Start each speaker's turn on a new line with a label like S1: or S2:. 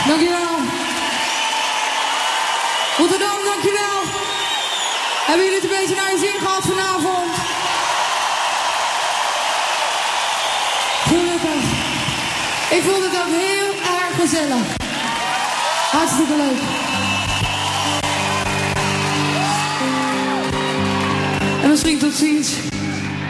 S1: Dankjewel. Rotterdam, dankjewel. Hebben jullie het een beetje naar je zin gehad vanavond? Gelukkig. Ik vond het ook heel erg gezellig. Hartstikke leuk. En misschien tot ziens.